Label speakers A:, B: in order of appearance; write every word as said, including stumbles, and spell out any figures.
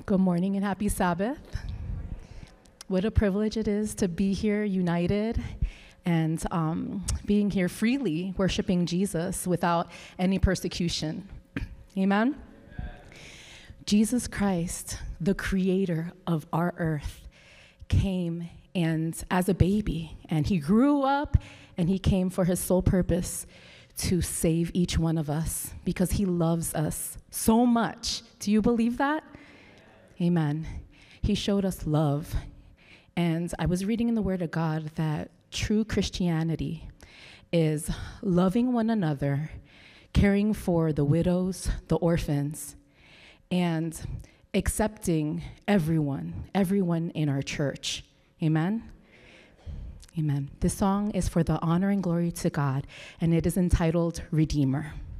A: Good morning and happy Sabbath. What a privilege it is to be here united and um, being here freely, worshiping Jesus without any persecution. Amen? Amen? Jesus Christ, the creator of our earth, came and as a baby, and he grew up and he came for his sole purpose to save each one of us because he loves us so much. Do you believe that? Amen. He showed us love. And I was reading in the Word of God that true Christianity is loving one another, caring for the widows, the orphans, and accepting everyone, everyone in our church. Amen? Amen. This song is for the honor and glory to God, and it is entitled Redeemer.